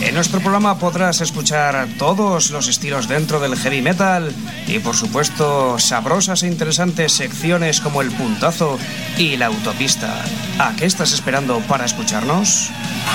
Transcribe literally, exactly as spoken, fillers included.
En nuestro programa podrás escuchar todos los estilos dentro del heavy metal y, por supuesto, sabrosas e interesantes secciones como el puntazo y la autopista. ¿A qué estás esperando para escucharnos?